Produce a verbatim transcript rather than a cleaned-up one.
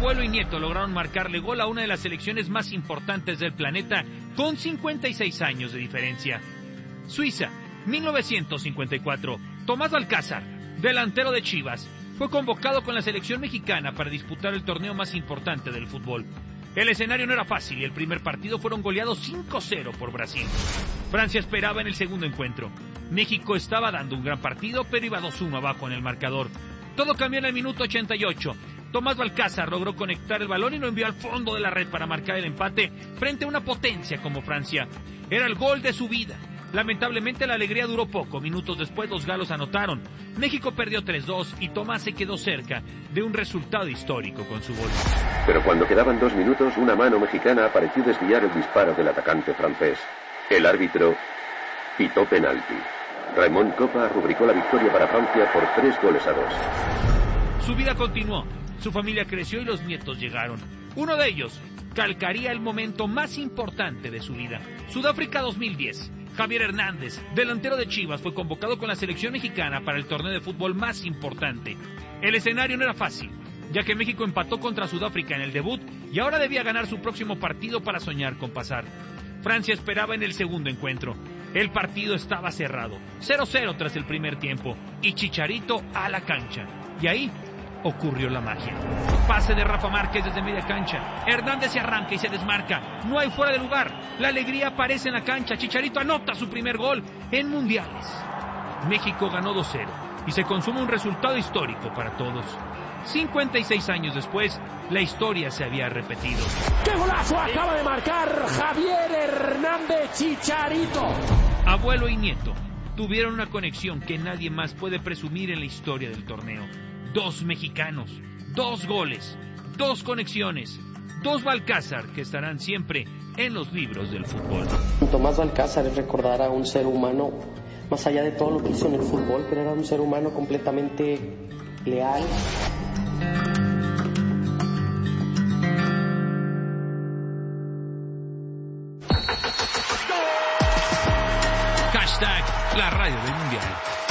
Abuelo y nieto lograron marcarle gol a una de las selecciones más importantes del planeta con cincuenta y seis años de diferencia. Suiza, mil novecientos cincuenta y cuatro. Tomás Balcázar, delantero de Chivas, fue convocado con la selección mexicana para disputar el torneo más importante del fútbol. El escenario no era fácil y el primer partido fueron goleados cinco cero por Brasil. Francia esperaba en el segundo encuentro. México estaba dando un gran partido, pero iba dos uno abajo en el marcador. Todo cambió en el minuto ochenta y ocho. Tomás Balcázar logró conectar el balón y lo envió al fondo de la red para marcar el empate frente a una potencia como Francia. Era el gol de su vida. Lamentablemente la alegría duró poco. Minutos después los galos anotaron. México perdió tres dos y Tomás se quedó cerca de un resultado histórico con su gol. Pero cuando quedaban dos minutos, una mano mexicana pareció desviar el disparo del atacante francés. El árbitro pitó penalti. Raymond Kopa rubricó la victoria para Francia por tres goles a dos. Su vida continuó. Su familia creció y los nietos llegaron. Uno de ellos calcaría el momento más importante de su vida. Sudáfrica dos mil diez. Javier Hernández, delantero de Chivas, fue convocado con la selección mexicana para el torneo de fútbol más importante. El escenario no era fácil, ya que México empató contra Sudáfrica en el debut y ahora debía ganar su próximo partido para soñar con pasar. Francia esperaba en el segundo encuentro. El partido estaba cerrado, cero cero tras el primer tiempo, y Chicharito a la cancha. Y ahí ocurrió la magia. Pase de Rafa Márquez desde media cancha. Hernández se arranca y se desmarca. No hay fuera de lugar. La alegría aparece en la cancha. Chicharito anota su primer gol en mundiales. México ganó dos cero y se consuma un resultado histórico para todos. cincuenta y seis años después, la historia se había repetido. ¡Qué golazo acaba de marcar Javier Hernández Chicharito! Abuelo y nieto tuvieron una conexión que nadie más puede presumir en la historia del torneo. Dos mexicanos, dos goles, dos conexiones, dos Balcázar que estarán siempre en los libros del fútbol. Tomás Balcázar es recordar a un ser humano, más allá de todo lo que hizo en el fútbol, pero era un ser humano completamente leal. Hashtag la radio del mundial.